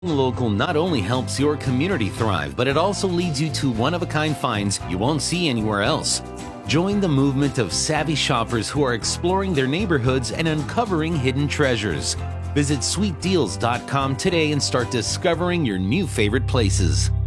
Local not only helps your community thrive, but it also leads you to one-of-a-kind finds you won't see anywhere else. Join the movement of savvy shoppers who are exploring their neighborhoods and uncovering hidden treasures. Visit sweetdeals.com today and start discovering your new favorite places.